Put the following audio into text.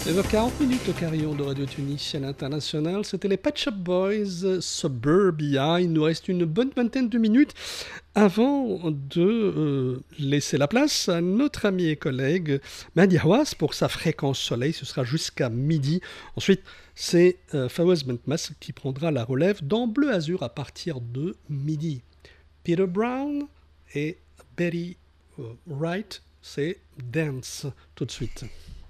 Et donc 40 minutes au carillon de Radio Tunis à l'international, c'était les Pet Shop Boys Suburbia. Il nous reste une bonne vingtaine de minutes avant de laisser la place à notre ami et collègue Mehdi Hawass pour sa fréquence soleil. Ce sera jusqu'à midi. Ensuite, c'est Fawaz Bentmas qui prendra la relève dans Bleu Azur à partir de midi. Peter Brown et Betty Wright, c'est Dance tout de suite.